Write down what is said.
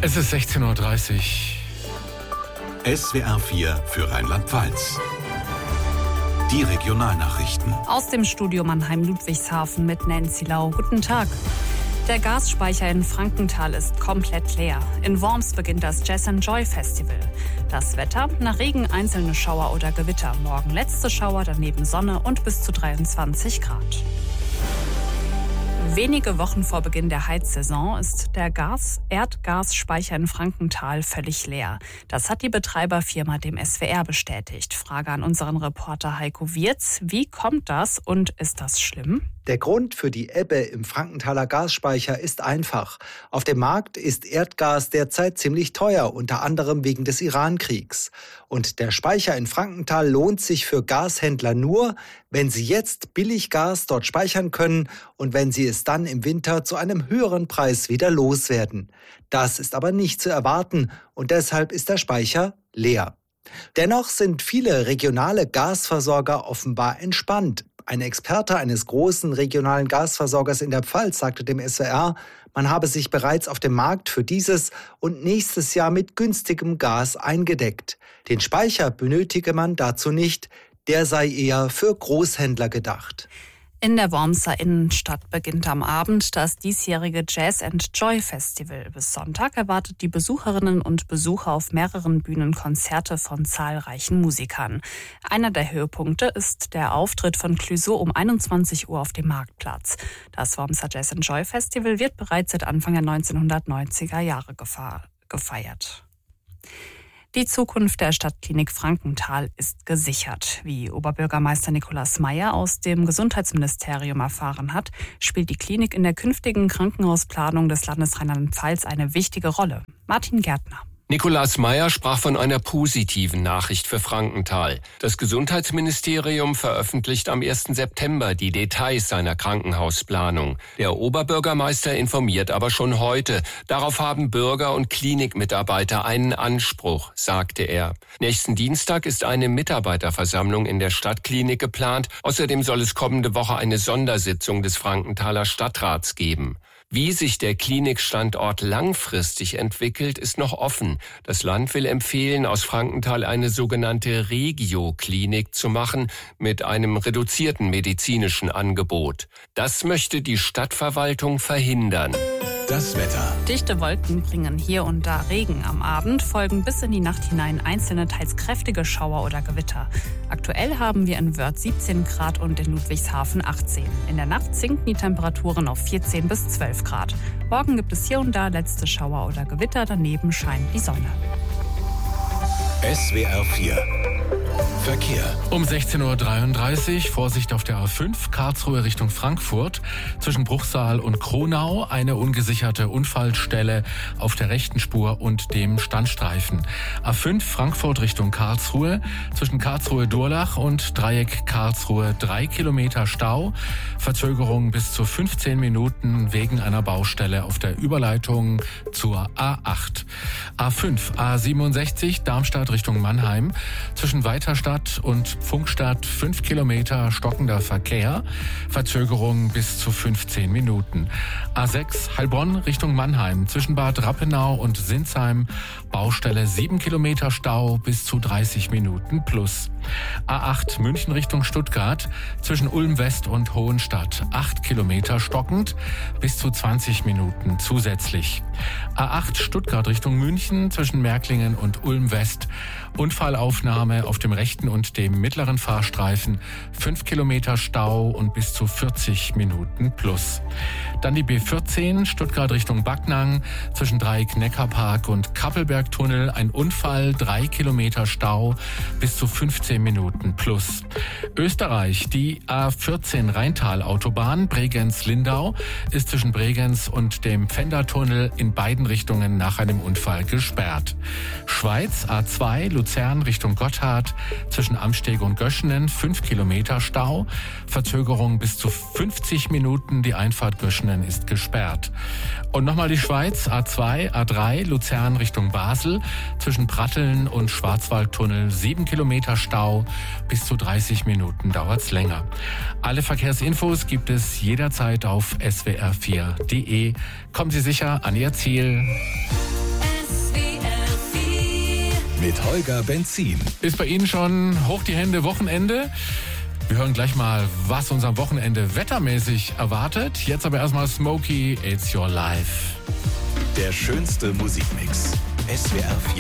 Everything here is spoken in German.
Es ist 16:30 Uhr. SWR 4 für Rheinland-Pfalz. Die Regionalnachrichten. Aus dem Studio Mannheim-Ludwigshafen mit Nancy Lau. Guten Tag. Der Gasspeicher in Frankenthal ist komplett leer. In Worms beginnt das Jazz & Joy Festival. Das Wetter: nach Regen einzelne Schauer oder Gewitter. Morgen letzte Schauer, daneben Sonne und bis zu 23 Grad. Wenige Wochen vor Beginn der Heizsaison ist der Erdgasspeicher in Frankenthal völlig leer. Das hat die Betreiberfirma dem SWR bestätigt. Frage an unseren Reporter Heiko Wirz. Wie kommt das und ist das schlimm? Der Grund für die Ebbe im Frankenthaler Gasspeicher ist einfach. Auf dem Markt ist Erdgas derzeit ziemlich teuer, unter anderem wegen des Iran-Kriegs. Und der Speicher in Frankenthal lohnt sich für Gashändler nur, wenn sie jetzt billig Gas dort speichern können und wenn sie es dann im Winter zu einem höheren Preis wieder loswerden. Das ist aber nicht zu erwarten und deshalb ist der Speicher leer. Dennoch sind viele regionale Gasversorger offenbar entspannt. Ein Experte eines großen regionalen Gasversorgers in der Pfalz sagte dem SWR, man habe sich bereits auf dem Markt für dieses und nächstes Jahr mit günstigem Gas eingedeckt. Den Speicher benötige man dazu nicht, der sei eher für Großhändler gedacht. In der Wormser Innenstadt beginnt am Abend das diesjährige Jazz & Joy Festival. Bis Sonntag erwartet die Besucherinnen und Besucher auf mehreren Bühnen Konzerte von zahlreichen Musikern. Einer der Höhepunkte ist der Auftritt von Clouseau um 21 Uhr auf dem Marktplatz. Das Wormser Jazz & Joy Festival wird bereits seit Anfang der 1990er Jahre gefeiert. Die Zukunft der Stadtklinik Frankenthal ist gesichert. Wie Oberbürgermeister Nikolaus Meyer aus dem Gesundheitsministerium erfahren hat, spielt die Klinik in der künftigen Krankenhausplanung des Landes Rheinland-Pfalz eine wichtige Rolle. Martin Gärtner. Nikolaus Meyer sprach von einer positiven Nachricht für Frankenthal. Das Gesundheitsministerium veröffentlicht am 1. September die Details seiner Krankenhausplanung. Der Oberbürgermeister informiert aber schon heute. Darauf haben Bürger und Klinikmitarbeiter einen Anspruch, sagte er. Nächsten Dienstag ist eine Mitarbeiterversammlung in der Stadtklinik geplant. Außerdem soll es kommende Woche eine Sondersitzung des Frankenthaler Stadtrats geben. Wie sich der Klinikstandort langfristig entwickelt, ist noch offen. Das Land will empfehlen, aus Frankenthal eine sogenannte Regio-Klinik zu machen mit einem reduzierten medizinischen Angebot. Das möchte die Stadtverwaltung verhindern. Das Wetter. Dichte Wolken bringen hier und da Regen. Am Abend folgen bis in die Nacht hinein einzelne, teils kräftige Schauer oder Gewitter. Aktuell haben wir in Wörth 17 Grad und in Ludwigshafen 18. In der Nacht sinken die Temperaturen auf 14 bis 12 Grad. Morgen gibt es hier und da letzte Schauer oder Gewitter, daneben scheint die Sonne. SWR 4 Verkehr. Um 16:33 Uhr, Vorsicht auf der A5, Karlsruhe Richtung Frankfurt. Zwischen Bruchsal und Kronau eine ungesicherte Unfallstelle auf der rechten Spur und dem Standstreifen. A5 Frankfurt Richtung Karlsruhe. Zwischen Karlsruhe-Durlach und Dreieck Karlsruhe 3 Kilometer Stau. Verzögerung bis zu 15 Minuten wegen einer Baustelle auf der Überleitung zur A8. A5 A67 Darmstadt Richtung Mannheim. Zwischen Weiterstadt und Pfunkstadt 5 Kilometer stockender Verkehr. Verzögerung bis zu 15 Minuten. A6 Heilbronn Richtung Mannheim. Zwischen Bad Rappenau und Sinsheim. Baustelle 7 Kilometer Stau bis zu 30 Minuten plus. A8 München Richtung Stuttgart. Zwischen Ulm West und Hohenstadt 8 Kilometer stockend bis zu 20 Minuten zusätzlich. A8 Stuttgart Richtung München. Zwischen Märklingen und Ulm West. Unfallaufnahme auf dem rechten und dem mittleren Fahrstreifen, 5 Kilometer Stau und bis zu 40 Minuten plus. Dann die B14 Stuttgart Richtung Backnang, zwischen Dreieck Neckarpark und Kappelbergtunnel ein Unfall, 3 Kilometer Stau, bis zu 15 Minuten plus. Österreich, die A14 Rheintal-Autobahn Bregenz-Lindau ist zwischen Bregenz und dem Pfändertunnel in beiden Richtungen nach einem Unfall gesperrt. Schweiz, A2 Luzern Richtung Gotthard, zwischen Amsteg und Göschenen 5 Kilometer Stau, Verzögerung bis zu 50 Minuten, die Einfahrt Göschenen ist gesperrt. Und nochmal die Schweiz, A2, A3 Luzern Richtung Basel, zwischen Pratteln und Schwarzwaldtunnel 7 Kilometer Stau, bis zu 30 Minuten dauert's länger. Alle Verkehrsinfos gibt es jederzeit auf swr4.de. Kommen Sie sicher an Ihr Ziel. mit Holger Benzin. Ist bei Ihnen schon hoch die Hände Wochenende? Wir hören gleich mal, was uns am Wochenende wettermäßig erwartet. Jetzt aber erstmal Smokey, It's Your Life. Der schönste Musikmix. SWR 4